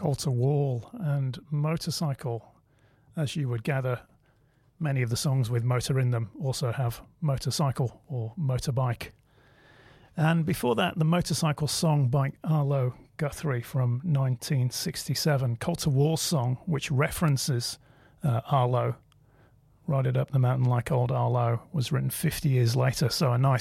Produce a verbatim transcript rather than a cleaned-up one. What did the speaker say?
Colter Wall and Motorcycle. As you would gather, many of the songs with motor in them also have motorcycle or motorbike. And before that, the Motorcycle song by Arlo Guthrie from nineteen sixty-seven. Colter Wall's song, which references uh, Arlo, Ride It Up the Mountain Like Old Arlo, was written fifty years later, so a nice